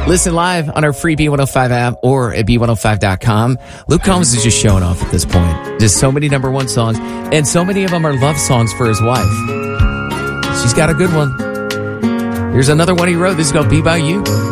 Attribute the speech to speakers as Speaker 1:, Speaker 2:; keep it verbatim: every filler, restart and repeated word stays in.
Speaker 1: Listen live on our free B one oh five app or at B one oh five dot com. Luke Combs is just showing off at this point. Just so many number one songs, and so many of them are love songs for his wife. She's got a good one. Here's another one he wrote. This is called Be By You.